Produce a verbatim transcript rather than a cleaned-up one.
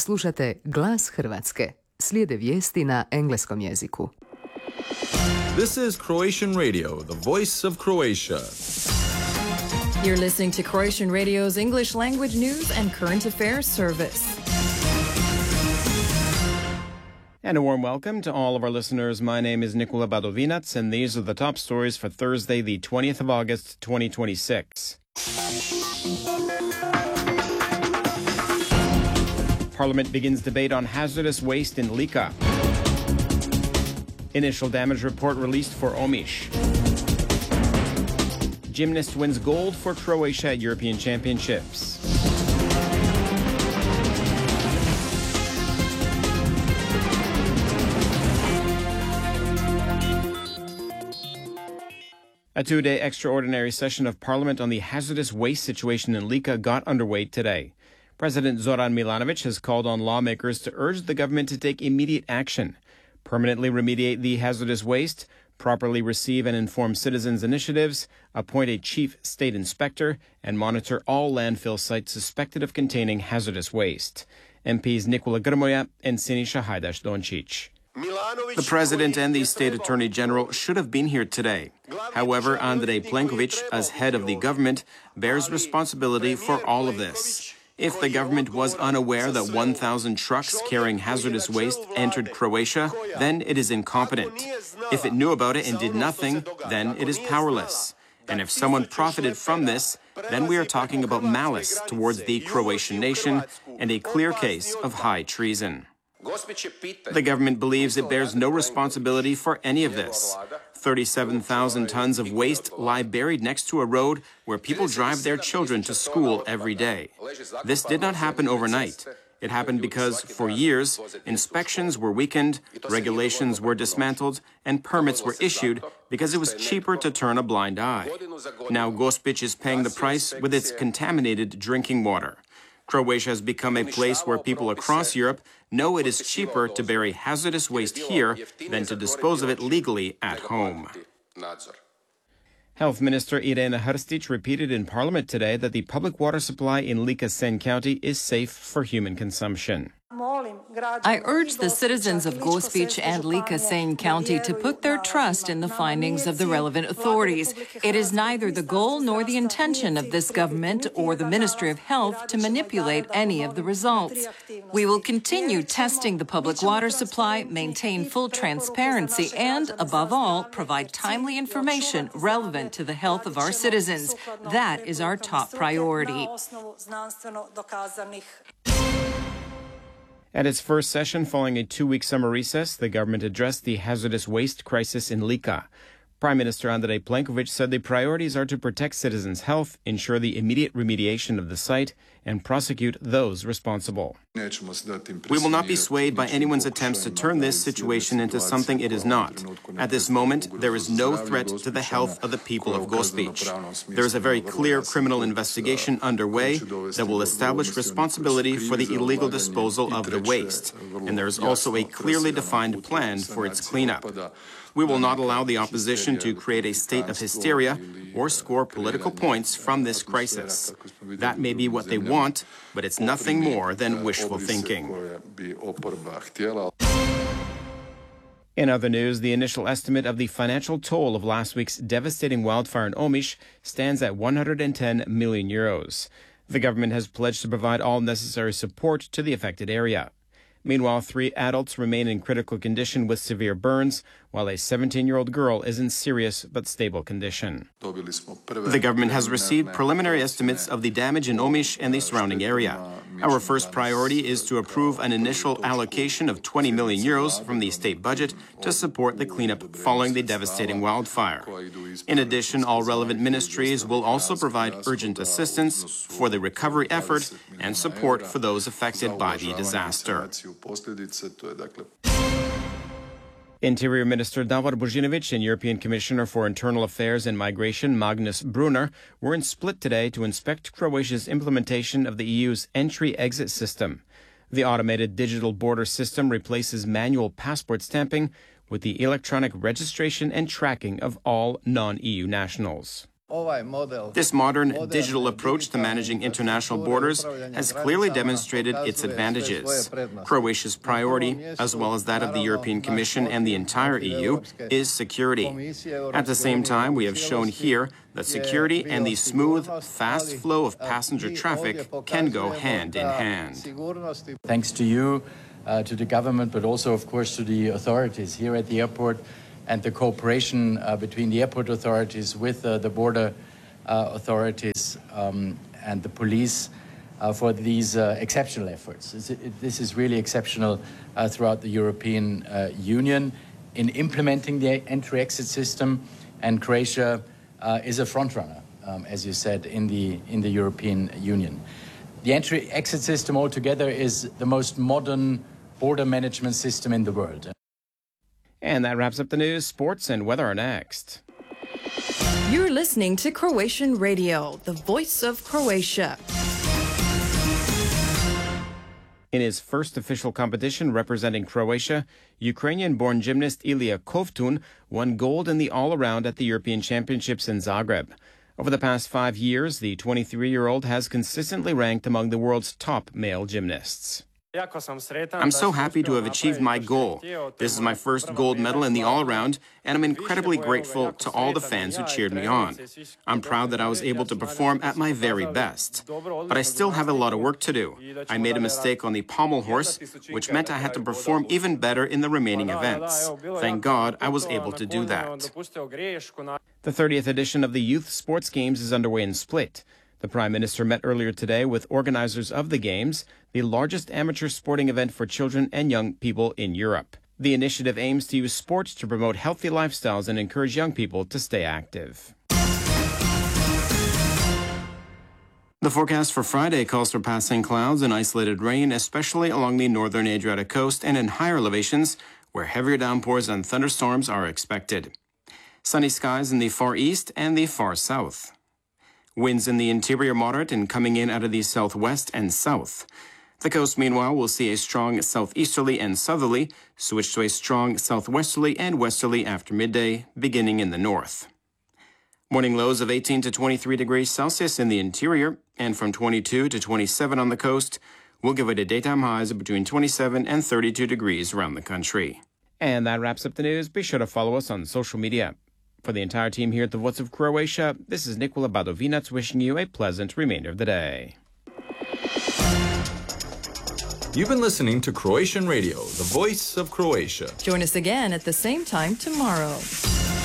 Slušate Glas Hrvatske. Slijede vijesti na engleskom jeziku. This is Croatian Radio, the voice of Croatia. You're listening to Croatian Radio's English language news and current affairs service. And a warm welcome to all of our listeners. My name is Nikola Badovinac, and these are the top stories for Thursday, the twentieth of August, twenty twenty-six. Parliament begins debate on hazardous waste in Lika. Initial damage report released for Omiš. Gymnast wins gold for Croatia at European Championships. A two-day extraordinary session of Parliament on the hazardous waste situation in Lika got underway today. President Zoran Milanovic has called on lawmakers to urge the government to take immediate action, permanently remediate the hazardous waste, properly receive and inform citizens' initiatives, appoint a chief state inspector, and monitor all landfill sites suspected of containing hazardous waste. M Ps Nikola Grmoja and Siniša Hajdaš-Dončić. The President and the State Attorney General should have been here today. However, Andrej Plenković, as head of the government, bears responsibility for all of this. If the government was unaware that one thousand trucks carrying hazardous waste entered Croatia, then it is incompetent. If it knew about it and did nothing, then it is powerless. And if someone profited from this, then we are talking about malice towards the Croatian nation and a clear case of high treason. The government believes it bears no responsibility for any of this. thirty-seven thousand tons of waste lie buried next to a road where people drive their children to school every day. This did not happen overnight. It happened because, for years, inspections were weakened, regulations were dismantled, and permits were issued because it was cheaper to turn a blind eye. Now Gospić is paying the price with its contaminated drinking water. Croatia has become a place where people across Europe know it is cheaper to bury hazardous waste here than to dispose of it legally at home. Health Minister Irena Hrstić repeated in Parliament today that the public water supply in Lika-Sen County is safe for human consumption. I urge the citizens of Gospić and Lika-Sen County to put their trust in the findings of the relevant authorities. It is neither the goal nor the intention of this government or the Ministry of Health to manipulate any of the results. We will continue testing the public water supply, maintain full transparency, and, above all, provide timely information relevant to the health of our citizens. That is our top priority. At its first session following a two-week summer recess, the government addressed the hazardous waste crisis in Lika. Prime Minister Andrej Plenković said the priorities are to protect citizens' health, ensure the immediate remediation of the site, and prosecute those responsible. We will not be swayed by anyone's attempts to turn this situation into something it is not. At this moment, there is no threat to the health of the people of Gospić. There is a very clear criminal investigation underway that will establish responsibility for the illegal disposal of the waste, and there is also a clearly defined plan for its cleanup. We will not allow the opposition to create a state of hysteria or score political points from this crisis. That may be what they want, but it's nothing more than wishful thinking. In other news, the initial estimate of the financial toll of last week's devastating wildfire in Omiš stands at one hundred ten million euros. The government has pledged to provide all necessary support to the affected area. Meanwhile, three adults remain in critical condition with severe burns, while a seventeen-year-old girl is in serious but stable condition. The government has received preliminary estimates of the damage in Omiš and the surrounding area. Our first priority is to approve an initial allocation of twenty million euros from the state budget to support the cleanup following the devastating wildfire. In addition, all relevant ministries will also provide urgent assistance for the recovery effort and support for those affected by the disaster. Interior Minister Davor Božinović and European Commissioner for Internal Affairs and Migration Magnus Brunner were in Split today to inspect Croatia's implementation of the E U's entry-exit system. The automated digital border system replaces manual passport stamping with the electronic registration and tracking of all non-E U nationals. This modern digital approach to managing international borders has clearly demonstrated its advantages. Croatia's priority, as well as that of the European Commission and the entire E U, is security. At the same time, we have shown here that security and the smooth, fast flow of passenger traffic can go hand in hand. Thanks to you, uh, to the government, but also, of course, to the authorities here at the airport, and the cooperation uh, between the airport authorities with uh, the border uh, authorities um, and the police uh, for these uh, exceptional efforts. It, it, this is really exceptional uh, throughout the European uh, Union in implementing the entry-exit system, and Croatia uh, is a frontrunner, um, as you said, in the, in the European Union. The entry-exit system altogether is the most modern border management system in the world. And that wraps up the news. Sports and weather are next. You're listening to Croatian Radio, the voice of Croatia. In his first official competition representing Croatia, Ukrainian-born gymnast Ilya Kovtun won gold in the all-around at the European Championships in Zagreb. Over the past five years, the twenty-three-year-old has consistently ranked among the world's top male gymnasts. I'm so happy to have achieved my goal. This is my first gold medal in the all-around, and I'm incredibly grateful to all the fans who cheered me on. I'm proud that I was able to perform at my very best. But I still have a lot of work to do. I made a mistake on the pommel horse, which meant I had to perform even better in the remaining events. Thank God I was able to do that. The thirtieth edition of the Youth Sports Games is underway in Split. The Prime Minister met earlier today with organizers of the Games, the largest amateur sporting event for children and young people in Europe. The initiative aims to use sports to promote healthy lifestyles and encourage young people to stay active. The forecast for Friday calls for passing clouds and isolated rain, especially along the northern Adriatic coast and in higher elevations, where heavier downpours and thunderstorms are expected. Sunny skies in the far east and the far south. Winds in the interior moderate and coming in out of the southwest and south. The coast, meanwhile, will see a strong southeasterly and southerly, switch to a strong southwesterly and westerly after midday, beginning in the north. Morning lows of eighteen to twenty-three degrees Celsius in the interior, and from twenty-two to twenty-seven on the coast, will give it a daytime highs of between twenty-seven and thirty-two degrees around the country. And that wraps up the news. Be sure to follow us on social media. For the entire team here at the Voice of Croatia, this is Nikola Badovinac wishing you a pleasant remainder of the day. You've been listening to Croatian Radio, the voice of Croatia. Join us again at the same time tomorrow.